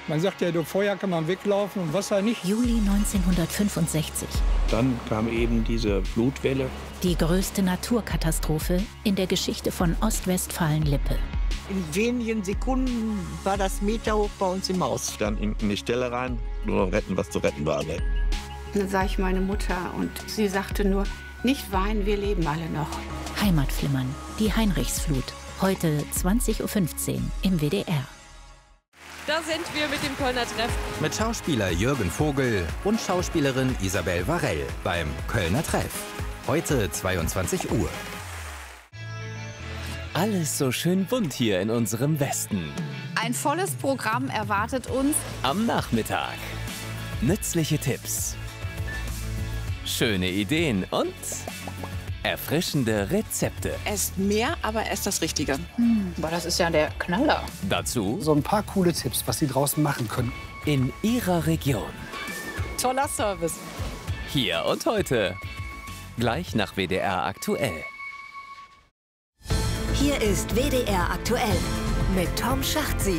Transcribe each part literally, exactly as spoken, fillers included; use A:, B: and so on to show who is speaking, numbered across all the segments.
A: Man sagt ja, durch Feuer kann man weglaufen und Wasser nicht.
B: Juli neunzehnhundertfünfundsechzig.
C: Dann kam eben diese Flutwelle.
B: Die größte Naturkatastrophe in der Geschichte von Ostwestfalen-Lippe.
D: In wenigen Sekunden war das Meter hoch bei uns im Haus.
E: Dann in die Stelle rein, nur noch retten, was zu retten war. Ne?
F: Dann sah ich meine Mutter und sie sagte nur, nicht weinen, wir leben alle noch.
B: Heimatflimmern, die Heinrichsflut. Heute zwanzig Uhr fünfzehn im W D R.
G: Da sind wir mit dem Kölner Treff.
H: Mit Schauspieler Jürgen Vogel und Schauspielerin Isabel Varell beim Kölner Treff. Heute zweiundzwanzig Uhr.
I: Alles so schön bunt hier in unserem Westen.
J: Ein volles Programm erwartet uns
I: am Nachmittag. Nützliche Tipps, schöne Ideen und erfrischende Rezepte.
K: Esst mehr, aber esst das Richtige.
J: Hm, aber das ist ja der Knaller.
I: Dazu
L: so ein paar coole Tipps, was Sie draußen machen können.
I: In Ihrer Region.
G: Toller Service.
I: Hier und heute. Gleich nach W D R aktuell.
M: Hier ist W D R aktuell mit Tom Schachtsieg.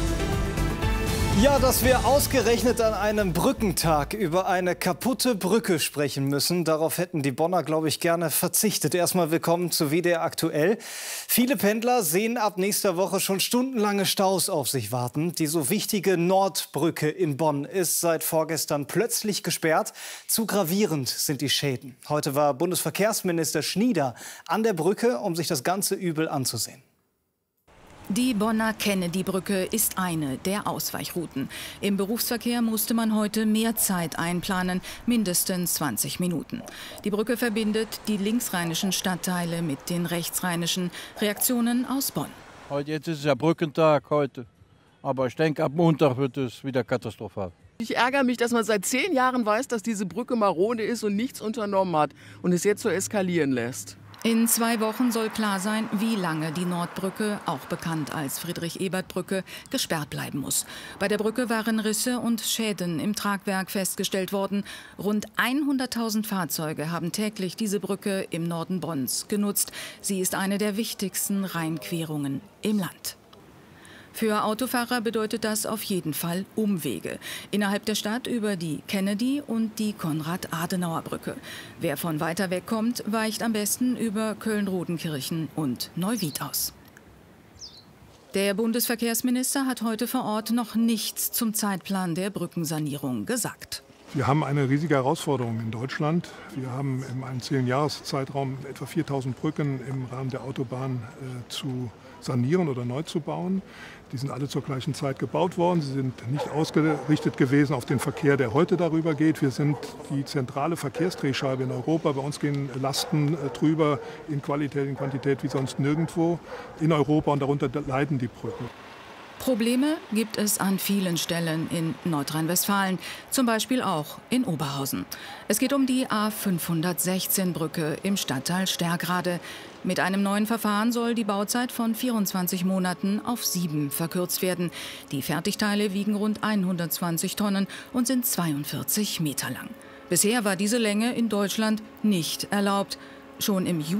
N: Ja, dass wir ausgerechnet an einem Brückentag über eine kaputte Brücke sprechen müssen, darauf hätten die Bonner, glaube ich, gerne verzichtet. Erstmal willkommen zu W D R aktuell. Viele Pendler sehen ab nächster Woche schon stundenlange Staus auf sich warten. Die so wichtige Nordbrücke in Bonn ist seit vorgestern plötzlich gesperrt. Zu gravierend sind die Schäden. Heute war Bundesverkehrsminister Schnieder an der Brücke, um sich das ganze Übel anzusehen.
O: Die Bonner Kennedy-Brücke ist eine der Ausweichrouten. Im Berufsverkehr musste man heute mehr Zeit einplanen, mindestens zwanzig Minuten. Die Brücke verbindet die linksrheinischen Stadtteile mit den rechtsrheinischen. Reaktionen aus Bonn.
P: Heute, jetzt ist es ja Brückentag heute, aber ich denke, ab Montag wird es wieder katastrophal.
Q: Ich ärgere mich, dass man seit zehn Jahren weiß, dass diese Brücke marode ist und nichts unternommen hat und es jetzt so eskalieren lässt.
O: In zwei Wochen soll klar sein, wie lange die Nordbrücke, auch bekannt als Friedrich-Ebert-Brücke, gesperrt bleiben muss. Bei der Brücke waren Risse und Schäden im Tragwerk festgestellt worden. Rund hunderttausend Fahrzeuge haben täglich diese Brücke im Norden Bonns genutzt. Sie ist eine der wichtigsten Rheinquerungen im Land. Für Autofahrer bedeutet das auf jeden Fall Umwege. Innerhalb der Stadt über die Kennedy- und die Konrad-Adenauer-Brücke. Wer von weiter weg kommt, weicht am besten über Köln-Rodenkirchen und Neuwied aus. Der Bundesverkehrsminister hat heute vor Ort noch nichts zum Zeitplan der Brückensanierung gesagt.
R: Wir haben eine riesige Herausforderung in Deutschland. Wir haben in einem zehn-Jahres-Zeitraum etwa viertausend Brücken im Rahmen der Autobahn äh, zu sanieren oder neu zu bauen. Die sind alle zur gleichen Zeit gebaut worden. Sie sind nicht ausgerichtet gewesen auf den Verkehr, der heute darüber geht. Wir sind die zentrale Verkehrsdrehscheibe in Europa. Bei uns gehen Lasten äh, drüber in Qualität, in Quantität wie sonst nirgendwo in Europa. Und darunter leiden die Brücken.
O: Probleme gibt es an vielen Stellen in Nordrhein-Westfalen, zum Beispiel auch in Oberhausen. Es geht um die A fünfhundertsechzehn Brücke im Stadtteil Sterkrade. Mit einem neuen Verfahren soll die Bauzeit von vierundzwanzig Monaten auf sieben verkürzt werden. Die Fertigteile wiegen rund hundertzwanzig Tonnen und sind zweiundvierzig Meter lang. Bisher war diese Länge in Deutschland nicht erlaubt. Schon im Juli